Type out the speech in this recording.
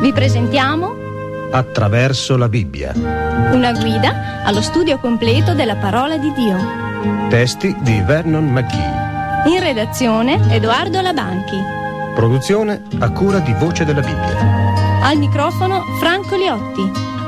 Vi presentiamo Attraverso la Bibbia. una guida allo studio completo della parola di Dio. Testi di Vernon McGee. In redazione Edoardo Labanchi. Produzione a cura di Voce della Bibbia. Al microfono Franco Liotti.